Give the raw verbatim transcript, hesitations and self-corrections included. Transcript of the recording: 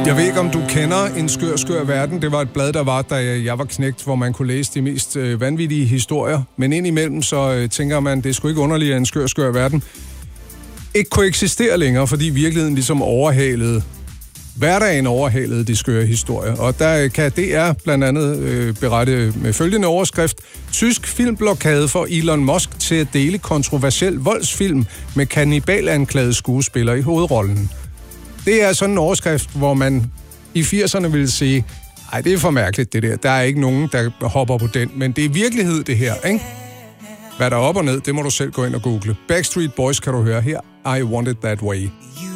Jeg ved ikke, om du kender En skør, skør verden. Det var et blad, der var, da jeg var knægt, hvor man kunne læse de mest øh, vanvittige historier. Men indimellem, så øh, tænker man, det er sgu ikke underligt, at En skør, skør verden ikke kunne eksistere længere, fordi virkeligheden ligesom overhalede, hverdagen overhalede de skøre historier. Og der kan D R blandt andet øh, berette med følgende overskrift: Tysk filmblokade for Elon Musk til at dele kontroversiel voldsfilm med kannibalanklagede skuespillere i hovedrollen. Det er sådan en overskrift, hvor man i firserne ville sige, ej, det er for mærkeligt det der. Der er ikke nogen, der hopper på den. Men det er virkelighed, det her, ikke? Hvad der er op og ned, det må du selv gå ind og google. Backstreet Boys kan du høre her. I Want It That Way.